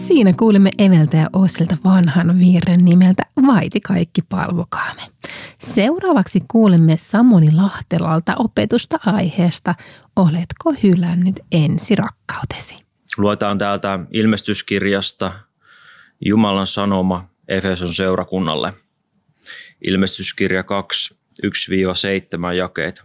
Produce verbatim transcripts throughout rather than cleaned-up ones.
Siinä kuulimme Eveltä ja Ossilta vanhan virren nimeltä Vaiti kaikki palvokaamme. Seuraavaksi kuulemme Samuli Lahtelalta opetusta aiheesta Oletko hylännyt ensirakkautesi? Luetaan täältä ilmestyskirjasta Jumalan sanoma Efeson seurakunnalle. Ilmestyskirja kaksi, yksi seitsemän jakeet.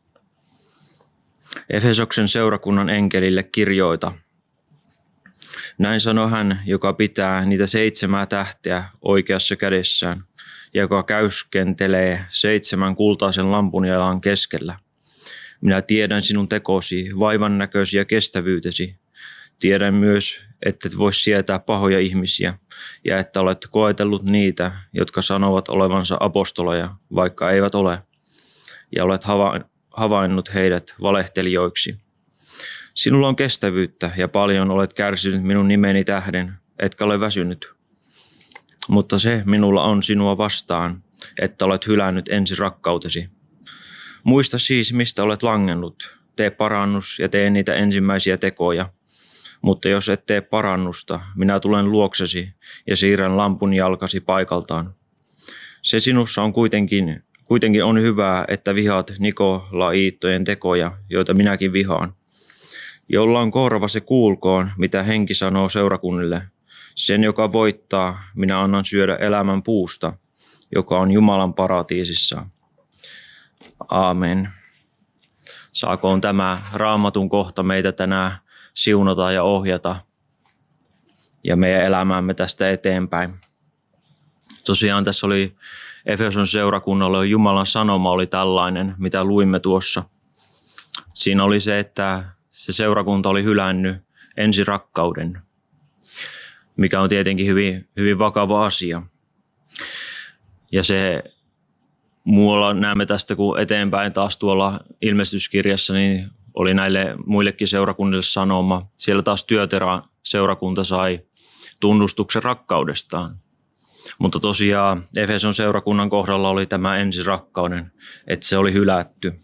Efesoksen seurakunnan enkelille kirjoita. Näin sanoi hän, joka pitää niitä seitsemää tähteä oikeassa kädessään, ja joka käyskentelee seitsemän kultaisen lampun jalan keskellä. Minä tiedän sinun tekosi, vaivan näkösi ja kestävyytesi. Tiedän myös, että et voi sietää pahoja ihmisiä, ja että olet koetellut niitä, jotka sanovat olevansa apostoloja, vaikka eivät ole, ja olet havainnut heidät valehtelijoiksi. Sinulla on kestävyyttä ja paljon olet kärsinyt minun nimeni tähden, etkä ole väsynyt. Mutta se minulla on sinua vastaan, että olet hylännyt ensi rakkautesi. Muista siis, mistä olet langennut. Tee parannus ja tee niitä ensimmäisiä tekoja. Mutta jos et tee parannusta, minä tulen luoksesi ja siirrän lampun jalkasi paikaltaan. Se sinussa on kuitenkin, kuitenkin on hyvää, että vihaat Nikolaiittojen tekoja, joita minäkin vihaan. Jolla on korva, se kuulkoon, mitä henki sanoo seurakunnille. Sen, joka voittaa, minä annan syödä elämän puusta, joka on Jumalan paratiisissa. Aamen. Saakoon tämä Raamatun kohta meitä tänään siunata ja ohjata ja meidän elämäämme tästä eteenpäin. Tosiaan tässä oli Efeson seurakunnalle Jumalan sanoma oli tällainen, mitä luimme tuossa. Siinä oli se, että se seurakunta oli hylännyt ensirakkauden, mikä on tietenkin hyvin, hyvin vakava asia. Ja se muualla näemme tästä, kun eteenpäin taas tuolla ilmestyskirjassa, niin oli näille muillekin seurakunnille sanoma. Siellä taas Työterän seurakunta sai tunnustuksen rakkaudestaan. Mutta tosiaan Efeson seurakunnan kohdalla oli tämä ensirakkauden, että se oli hylätty.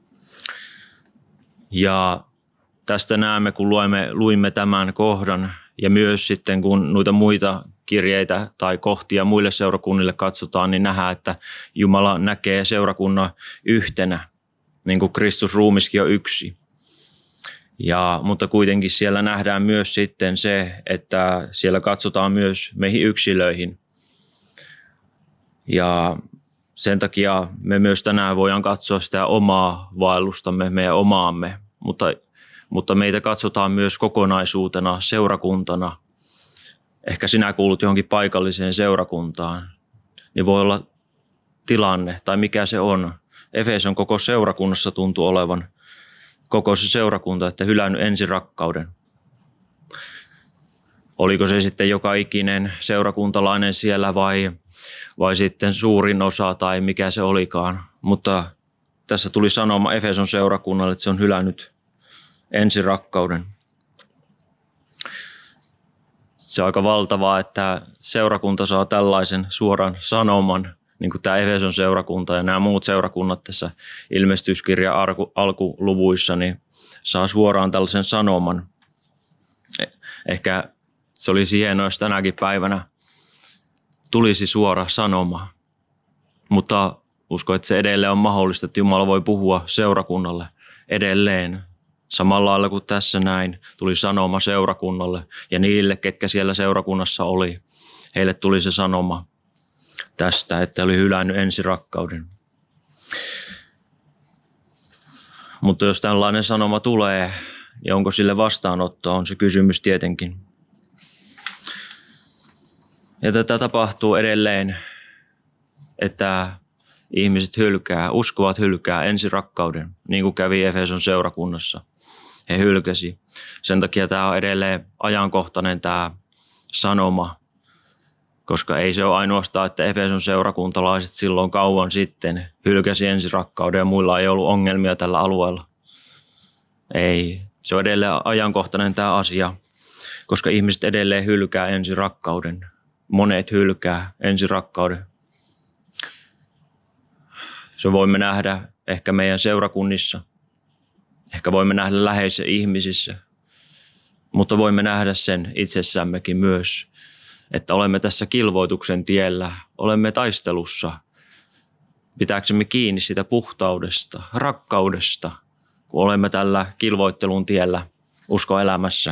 Ja tästä näemme, kun luimme, luimme tämän kohdan ja myös sitten kun noita muita kirjeitä tai kohtia muille seurakunnille katsotaan, niin nähdään, että Jumala näkee seurakunnan yhtenä, niin kuin Kristus ruumiskin on yksi. Ja, mutta kuitenkin siellä nähdään myös sitten se, että siellä katsotaan myös meihin yksilöihin. Ja sen takia me myös tänään voidaan katsoa sitä omaa vaellustamme, meidän omaamme, mutta Mutta meitä katsotaan myös kokonaisuutena, seurakuntana. Ehkä sinä kuulut johonkin paikalliseen seurakuntaan. Niin voi olla tilanne tai mikä se on. Efeson koko seurakunnassa tuntuu olevan koko se seurakunta, että hylännyt ensirakkauden. Oliko se sitten joka ikinen seurakuntalainen siellä vai, vai sitten suurin osa tai mikä se olikaan. Mutta tässä tuli sanoma Efeson seurakunnalle, että se on hylännyt ensirakkauden. Se on aika valtavaa, että seurakunta saa tällaisen suoran sanoman, niin kuin tämä Efeson seurakunta ja nämä muut seurakunnat tässä ilmestyskirjan alkuluvuissa, niin saa suoraan tällaisen sanoman. Ehkä se olisi hienoa, jos tänäkin päivänä tulisi suora sanoma, mutta uskon, että se edelleen on mahdollista, että Jumala voi puhua seurakunnalle edelleen. Samalla lailla kuin tässä näin tuli sanoma seurakunnalle ja niille, ketkä siellä seurakunnassa oli, heille tuli se sanoma tästä, että oli hylännyt ensirakkauden. Mutta jos tällainen sanoma tulee, ja onko sille vastaanottoa, on se kysymys tietenkin. Ja tätä tapahtuu edelleen, että ihmiset hylkää, uskovat hylkää ensirakkauden, niin kuin kävi Efeson seurakunnassa. He hylkäsi. Sen takia tämä on edelleen ajankohtainen tämä sanoma, koska ei se ole ainoastaan, että Efeson seurakuntalaiset silloin kauan sitten hylkäsi ensirakkauden ja muilla ei ollut ongelmia tällä alueella. Ei, se on edelleen ajankohtainen tämä asia, koska ihmiset edelleen hylkää ensirakkauden. Monet hylkää ensirakkauden. Se voimme nähdä ehkä meidän seurakunnissa. Ehkä voimme nähdä läheisissä ihmisissä. Mutta voimme nähdä sen itsessämmekin myös, että olemme tässä kilvoituksen tiellä, olemme taistelussa. Pitääksemme kiinni sitä puhtaudesta, rakkaudesta, kun olemme tällä kilvoittelun tiellä uskoelämässä.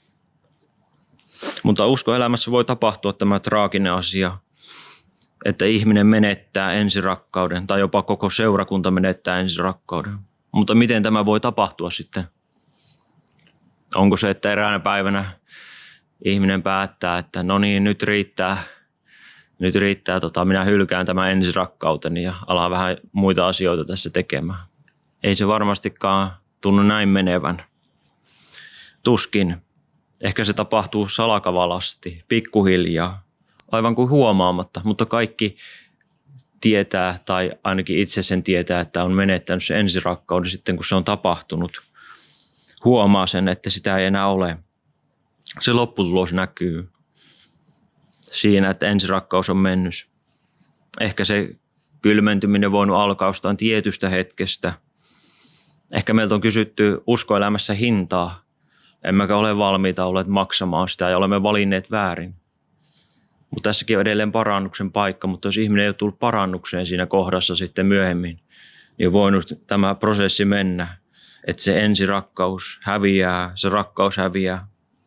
Mutta uskoelämässä voi tapahtua tämä traaginen asia, että ihminen menettää ensirakkauden tai jopa koko seurakunta menettää ensirakkauden. Mutta miten tämä voi tapahtua sitten? Onko se, että eräänä päivänä ihminen päättää, että no niin, nyt riittää, nyt riittää, tota, minä hylkään tämän ensirakkauteni ja alan vähän muita asioita tässä tekemään. Ei se varmastikaan tunnu näin menevän. Tuskin. Ehkä se tapahtuu salakavalasti, pikkuhiljaa, aivan kuin huomaamatta, mutta kaikki tietää tai ainakin itse sen tietää, että on menettänyt se ensirakkauden sitten, kun se on tapahtunut. Huomaa sen, että sitä ei enää ole. Se lopputulos näkyy siinä, että ensirakkaus on mennyt. Ehkä se kylmentyminen voinut alkaa jostain tietystä hetkestä. Ehkä meiltä on kysytty uskoelämässä hintaa. Emmekä ole valmiita olleet maksamaan sitä ja olemme valinneet väärin. Mutta tässäkin on edelleen parannuksen paikka, mutta jos ihminen ei ole tullut parannukseen siinä kohdassa sitten myöhemmin, niin on voinut tämä prosessi mennä, että se ensirakkaus häviää, se rakkaus häviää.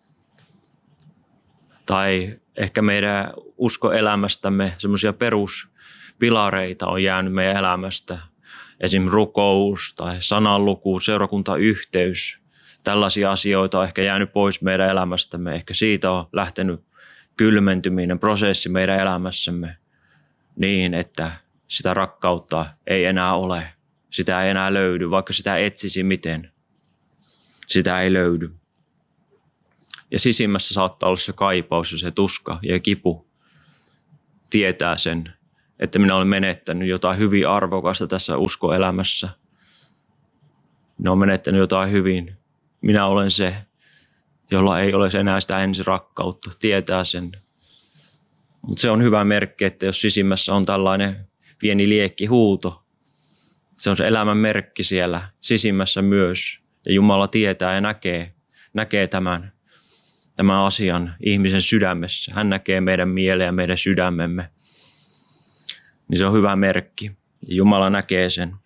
Tai ehkä meidän uskoelämästämme semmoisia peruspilareita on jäänyt meidän elämästä. Esimerkiksi rukous tai sananluku, seurakuntayhteys. Tällaisia asioita on ehkä jäänyt pois meidän elämästämme. Ehkä siitä on lähtenyt kylmentyminen, prosessi meidän elämässämme niin, että sitä rakkautta ei enää ole. Sitä ei enää löydy, vaikka sitä etsisi miten. Sitä ei löydy. Ja sisimmässä saattaa olla se kaipaus ja se tuska ja kipu. Tietää sen, että minä olen menettänyt jotain hyvin arvokasta tässä uskoelämässä. Minä olen menettänyt jotain hyvin. Minä olen se, jolla ei ole enää sitä ensirakkautta. Tietää sen. Mutta se on hyvä merkki, että jos sisimmässä on tällainen pieni liekki huuto, se on se elämän merkki siellä sisimmässä myös. Ja Jumala tietää ja näkee, näkee tämän, tämän asian ihmisen sydämessä. Hän näkee meidän mieleen ja meidän sydämemme. Niin se on hyvä merkki. Ja Jumala näkee sen.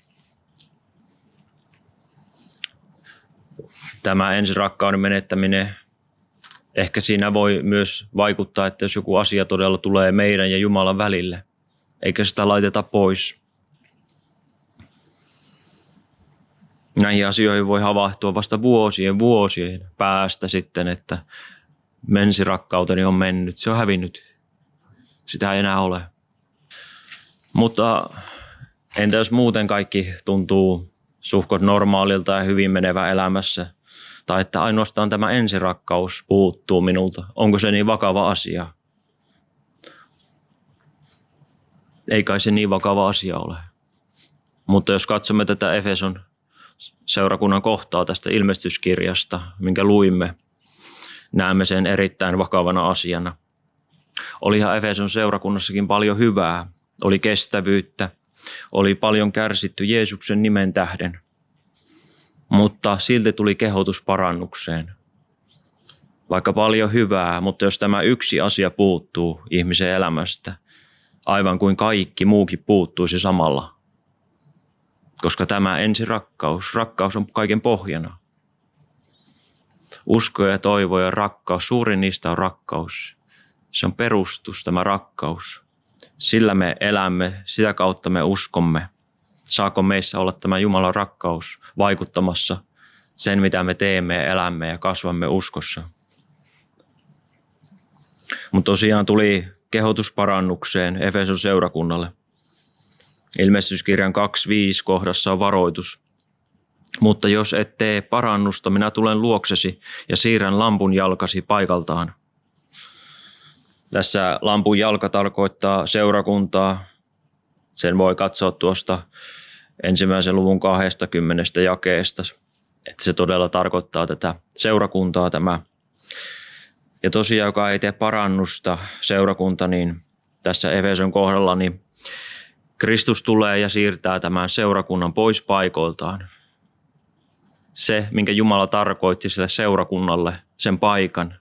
Tämä ensirakkauden menettäminen, ehkä siinä voi myös vaikuttaa, että jos joku asia todella tulee meidän ja Jumalan välille, eikä sitä laiteta pois. Näihin asioihin voi havahtua vasta vuosien vuosien päästä sitten, että ensirakkauteni on mennyt, se on hävinnyt. Sitä ei enää ole. Mutta entä jos muuten kaikki tuntuu suhkot normaalilta ja hyvin menevä elämässä? Tai että ainoastaan tämä ensirakkaus puuttuu minulta. Onko se niin vakava asia? Ei kai se niin vakava asia ole. Mutta jos katsomme tätä Efeson seurakunnan kohtaa tästä ilmestyskirjasta, minkä luimme, näemme sen erittäin vakavana asiana. Olihan Efeson seurakunnassakin paljon hyvää. Oli kestävyyttä. Oli paljon kärsitty Jeesuksen nimen tähden. Mutta silti tuli kehotus parannukseen. Vaikka paljon hyvää, mutta jos tämä yksi asia puuttuu ihmisen elämästä, aivan kuin kaikki muukin puuttuisi samalla. Koska tämä ensirakkaus, rakkaus on kaiken pohjana. Usko ja toivo ja rakkaus, suurin niistä on rakkaus. Se on perustus, tämä rakkaus. Sillä me elämme, sitä kautta me uskomme. Saako meissä olla tämä Jumalan rakkaus vaikuttamassa sen, mitä me teemme ja elämme ja kasvamme uskossa. Mutta tosiaan tuli kehotus parannukseen Efeson seurakunnalle. Ilmestyskirjan kaksi viisi kohdassa on varoitus. Mutta jos et tee parannusta, minä tulen luoksesi ja siirrän lampun jalkasi paikaltaan. Tässä lampun jalka tarkoittaa seurakuntaa. Sen voi katsoa tuosta ensimmäisen luvun kaksikymmentä jakeesta, että se todella tarkoittaa tätä seurakuntaa tämä. Ja tosiaan, joka ei tee parannusta seurakunta, niin tässä Efeson kohdalla, niin Kristus tulee ja siirtää tämän seurakunnan pois paikoiltaan. se, minkä Jumala tarkoitti sille seurakunnalle, sen paikan,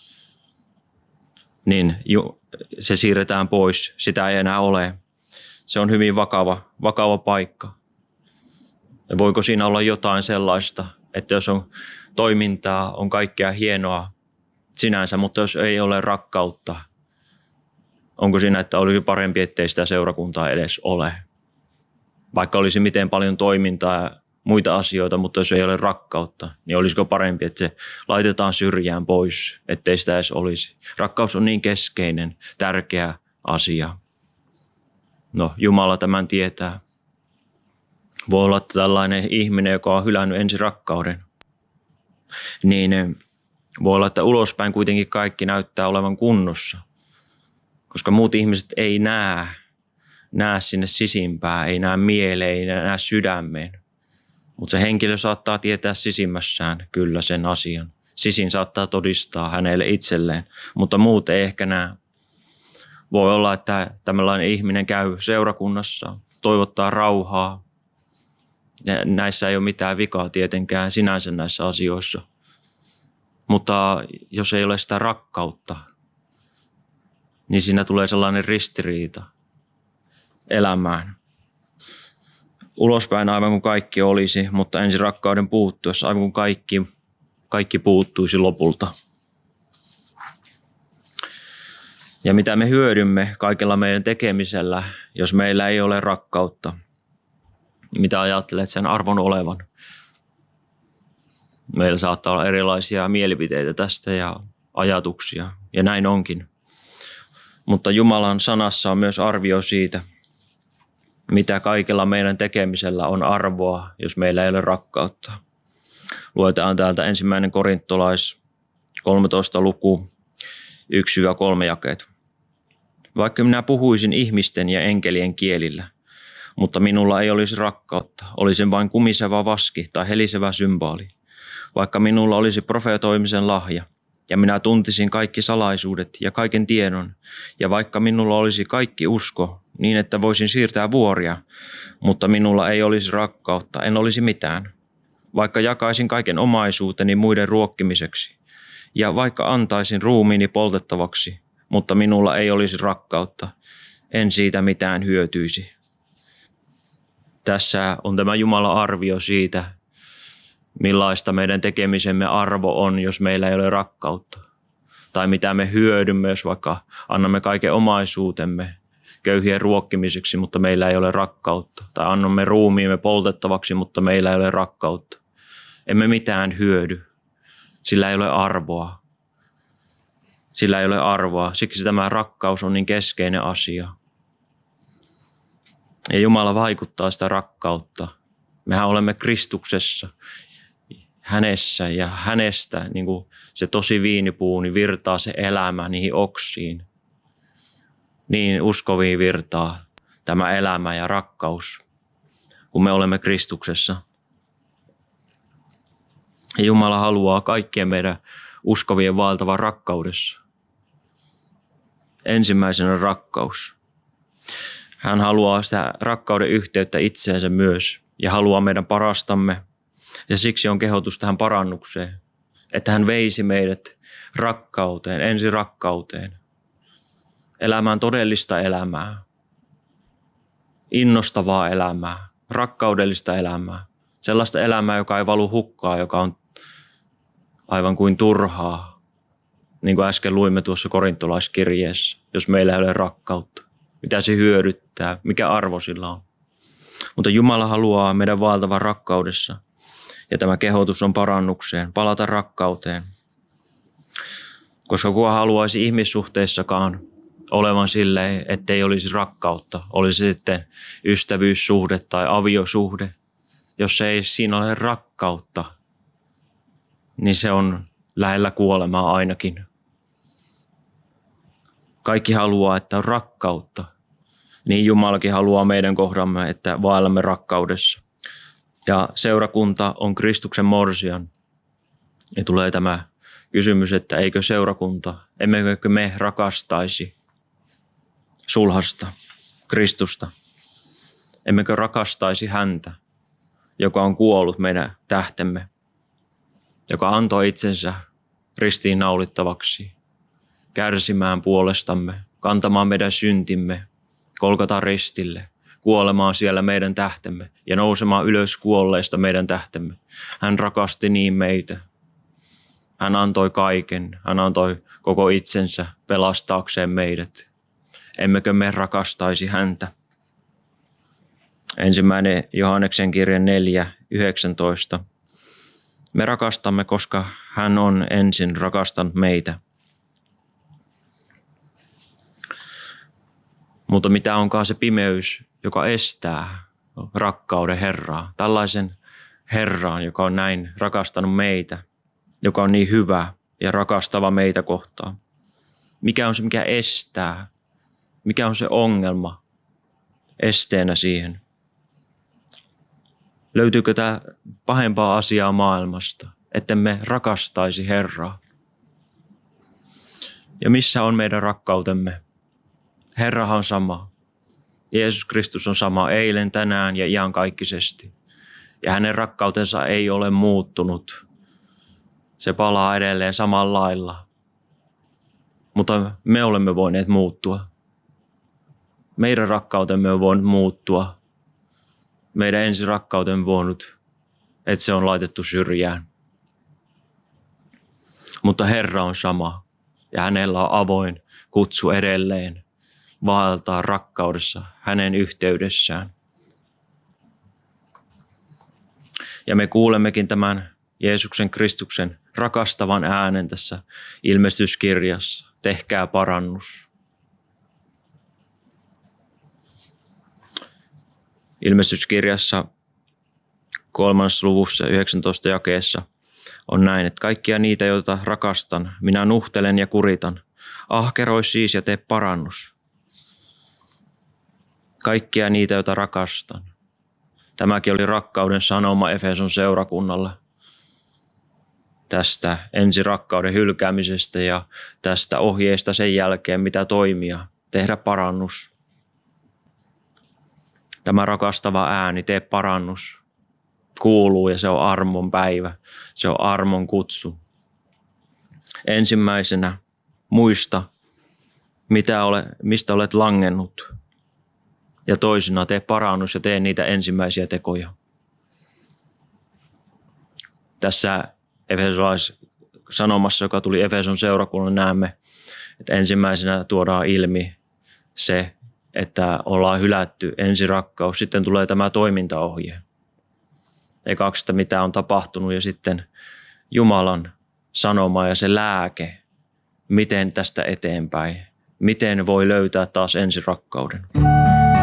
niin se siirretään pois. Sitä ei enää ole. Se on hyvin vakava, vakava paikka. Ja voiko siinä olla jotain sellaista, että jos on toimintaa, on kaikkea hienoa sinänsä, mutta jos ei ole rakkautta, onko siinä, että olisi parempi, ettei sitä seurakuntaa edes ole? Vaikka olisi miten paljon toimintaa ja muita asioita, mutta jos ei ole rakkautta, niin olisiko parempi, että se laitetaan syrjään pois, ettei sitä edes olisi? Rakkaus on niin keskeinen, tärkeä asia. No, Jumala tämän tietää. Voi olla tällainen ihminen, joka on hylännyt ensin rakkauden. Niin voi olla, että ulospäin kuitenkin kaikki näyttää olevan kunnossa. Koska muut ihmiset ei näe, näe sinne sisimpään, ei näe mieleen, ei näe sydämeen. Mutta se henkilö saattaa tietää sisimmässään kyllä sen asian. Sisin saattaa todistaa hänelle itselleen, mutta muut ei ehkä näe. Voi olla, että tällainen ihminen käy seurakunnassa, toivottaa rauhaa. Ja näissä ei ole mitään vikaa tietenkään sinänsä näissä asioissa. Mutta jos ei ole sitä rakkautta, niin siinä tulee sellainen ristiriita elämään. Ulospäin aivan kuin kaikki olisi, mutta ensin rakkauden puuttuessa aivan kuin kaikki, kaikki puuttuisi lopulta. Ja mitä me hyödymme kaikella meidän tekemisellä, jos meillä ei ole rakkautta? Mitä ajattelet sen arvon olevan? Meillä saattaa olla erilaisia mielipiteitä tästä ja ajatuksia, ja näin onkin. Mutta Jumalan sanassa on myös arvio siitä, mitä kaikella meidän tekemisellä on arvoa, jos meillä ei ole rakkautta. Luetaan täältä ensimmäinen korintolais kolmetoista luku yksi kolme jakeet. Vaikka minä puhuisin ihmisten ja enkelien kielillä, mutta minulla ei olisi rakkautta, olisin vain kumiseva vaski tai helisevä symbaali. Vaikka minulla olisi profeetoimisen lahja, ja minä tuntisin kaikki salaisuudet ja kaiken tiedon, ja vaikka minulla olisi kaikki usko, niin että voisin siirtää vuoria, mutta minulla ei olisi rakkautta, en olisi mitään. Vaikka jakaisin kaiken omaisuuteni muiden ruokkimiseksi, ja vaikka antaisin ruumiini poltettavaksi, mutta minulla ei olisi rakkautta, en siitä mitään hyötyisi. Tässä on tämä Jumalan arvio siitä, millaista meidän tekemisemme arvo on, jos meillä ei ole rakkautta. Tai mitä me hyödymme, jos vaikka annamme kaiken omaisuutemme köyhien ruokkimiseksi, mutta meillä ei ole rakkautta. Tai annamme ruumiimme poltettavaksi, mutta meillä ei ole rakkautta. Emme mitään hyödy. Sillä ei ole arvoa. Sillä ei ole arvoa. Siksi tämä rakkaus on niin keskeinen asia. Ja Jumala vaikuttaa sitä rakkautta. Mehän olemme Kristuksessa, hänessä ja hänestä niin kuin se tosi viinipuu, niin virtaa se elämä niihin oksiin. Niin uskoviin virtaa tämä elämä ja rakkaus, kun me olemme Kristuksessa. Ja Jumala haluaa kaikkien meidän uskovien vaeltavan rakkaudessa. Ensimmäisenä rakkaus. Hän haluaa sitä rakkauden yhteyttä itseensä myös ja haluaa meidän parastamme. Ja siksi on kehotus tähän parannukseen, että hän veisi meidät rakkauteen, ensin rakkauteen, elämään todellista elämää, innostavaa elämää, rakkaudellista elämää, sellaista elämää, joka ei valu hukkaan, joka on aivan kuin turhaa, niin kuin äsken luimme tuossa korintolaiskirjeessä, jos meillä ei ole rakkautta. Mitä se hyödyttää, mikä arvo sillä on. Mutta Jumala haluaa meidän vaeltavan rakkaudessa. Ja tämä kehotus on parannukseen, palata rakkauteen. Koska kuka haluaisi ihmissuhteissakaan olevan silleen, ettei olisi rakkautta. Olisi sitten ystävyyssuhde tai aviosuhde. Jos ei siinä ole rakkautta, niin se on lähellä kuolemaa ainakin. Kaikki haluaa, että on rakkautta. Niin Jumalakin haluaa meidän kohdamme, että vaellamme rakkaudessa. Ja seurakunta on Kristuksen morsian. Ja tulee tämä kysymys, että eikö seurakunta, emmekö me rakastaisi sulhasta, Kristusta. Emmekö rakastaisi häntä, joka on kuollut meidän tähtemme. joka antoi itsensä ristiin naulittavaksi, kärsimään puolestamme, kantamaan meidän syntimme, Golgatan ristille, kuolemaan siellä meidän tähtemme ja nousemaan ylös kuolleista meidän tähtemme. Hän rakasti niin meitä. Hän antoi kaiken. Hän antoi koko itsensä pelastaakseen meidät. Emmekö me rakastaisi häntä? Ensimmäinen Johanneksen kirje neljä yhdeksäntoista. Me rakastamme, koska hän on ensin rakastanut meitä. Mutta mitä onkaan se pimeys, joka estää rakkauden Herraa, tällaisen Herraan, joka on näin rakastanut meitä, joka on niin hyvä ja rakastava meitä kohtaan. Mikä on se, mikä estää? Mikä on se ongelma esteenä siihen? Löytyykö tämä pahempaa asiaa maailmasta, ettemme rakastaisi Herraa? Ja missä on meidän rakkautemme? Herrahan on sama. Jeesus Kristus on sama eilen, tänään ja iankaikkisesti. Ja hänen rakkautensa ei ole muuttunut. Se palaa edelleen samalla lailla. Mutta me olemme voineet muuttua. Meidän rakkautemme on voinut muuttua. Meidän ensirakkautemme voinut, että se on laitettu syrjään. Mutta Herra on sama ja hänellä on avoin kutsu edelleen vaeltaa rakkaudessa hänen yhteydessään. Ja me kuulemmekin tämän Jeesuksen Kristuksen rakastavan äänen tässä ilmestyskirjassa. Tehkää parannus. Ilmestyskirjassa kolmannessa luvussa yhdeksännentoista jakeessa on näin, että kaikkia niitä, joita rakastan, minä nuhtelen ja kuritan. Ahkeroi siis ja tee parannus. Kaikkia niitä, joita rakastan. Tämäkin oli rakkauden sanoma Efeson seurakunnalle. Tästä ensirakkauden hylkäämisestä ja tästä ohjeesta sen jälkeen, mitä toimia, tehdä parannus. Tämä rakastava ääni, tee parannus, kuuluu ja se on armon päivä, se on armon kutsu. Ensimmäisenä muista, mitä ole, mistä olet langennut. Ja toisena tee parannus ja tee niitä ensimmäisiä tekoja. Tässä Efesolais-sanomassa, joka tuli Efeson seurakunnalle, näemme, että ensimmäisenä tuodaan ilmi se, että ollaan hylätty ensirakkaus. Sitten tulee tämä toimintaohje. Ekaksi, että mitä on tapahtunut ja sitten Jumalan sanoma ja se lääke, miten tästä eteenpäin, miten voi löytää taas ensirakkauden.